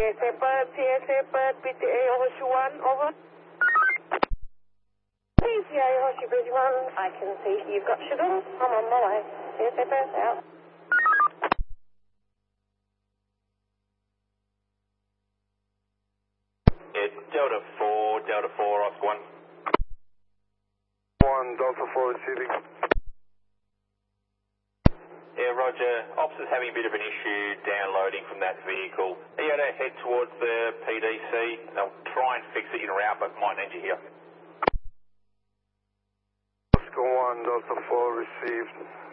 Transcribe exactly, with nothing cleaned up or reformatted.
T S A Bird, T S A Bird, P T A Horseshoe one, over. P T A Horseshoe Bridge one, I can see you've got sugar. I'm on my way. T S A Bird out. Yeah, Delta four, Delta four, Oscar one. one, Delta four receiving. Yeah, Roger. Ops is having a bit of an issue downloading from that vehicle. Are you able to head towards the P D C? They'll try and fix it in a route, but might need you here. Oscar one, Delta four received.